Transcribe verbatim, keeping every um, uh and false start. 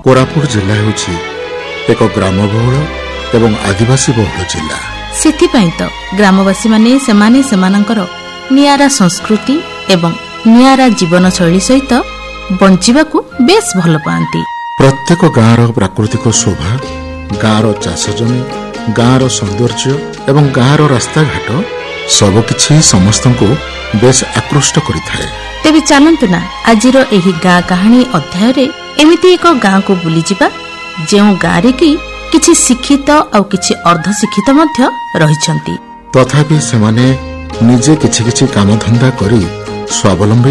କୋରାପୁଟ ଜିଲ୍ଲା ହେଉଛି ଏକ ଗ୍ରାମବହୁଳ ଏବଂ ଆଦିବାସୀ ବହୁଳ ଜିଲ୍ଲା। ସେଥିପାଇଁ ତ ଗ୍ରାମବାସୀମାନେ ସେମାନେ ସେମାନଙ୍କର ନିଆରା ସଂସ୍କୃତି ଏବଂ ନିଆରା ଜୀବନଶୈଳୀ ସହିତ ବଞ୍ଚିବାକୁ ବେଶ ଭଲ ପାଆନ୍ତି। ପ୍ରତ୍ୟେକ ଗାଁର ପ୍ରାକୃତିକ ଶୋଭା, ଗାଁର ଚାଷ ଜମି, ଗାଁର ସୌନ୍ଦର୍ଯ୍ୟ ଏବଂ ଗାଁର ରାସ୍ତାଘାଟ ସବୁକିଛି ସମସ୍ତଙ୍କୁ ବେଶ ଆକୃଷ୍ଟ କରିଥାଏ। ତେବେ ଚାଲନ୍ତୁ ନା ଆଜିର ଏହି ଗାଁ କାହାଣୀ ଅଧ୍ୟାୟରେ ଏମିତି ଏକ ଗାଁକୁ ବୁଲିଯିବା ଯେଉଁ ଗାଁରେ କି କିଛି ଶିକ୍ଷିତ ଆଉ କିଛି ଅର୍ଦ୍ଧଶିକ୍ଷିତ ମଧ୍ୟ ରହିଛନ୍ତି। ତଥାପି ସେମାନେ ନିଜେ କିଛି କିଛି କାମଧନ୍ଦା କରି ସ୍ୱାବଲମ୍ବୀ